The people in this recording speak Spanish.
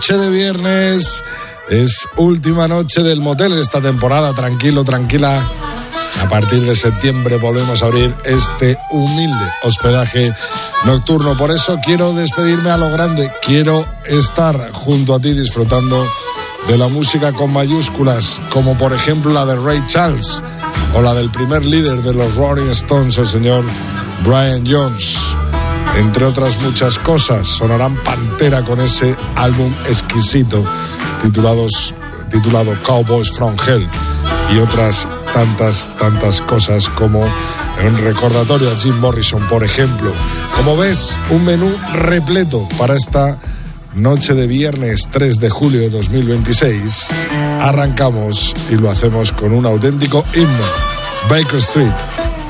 Noche de viernes, es última noche del motel en esta temporada, tranquilo, tranquila. A partir de septiembre volvemos a abrir este humilde hospedaje nocturno. Por eso quiero despedirme a lo grande, quiero estar junto a ti disfrutando de la música con mayúsculas, como por ejemplo la de Ray Charles o la del primer líder de los Rolling Stones, el señor Brian Jones. Entre otras muchas cosas, sonarán Pantera con ese álbum exquisito titulado Cowboys from Hell, y otras tantas cosas, como un recordatorio a Jim Morrison, por ejemplo. Como ves, un menú repleto para esta noche de viernes 3 de julio de 2026. Arrancamos y lo hacemos con un auténtico himno, Baker Street.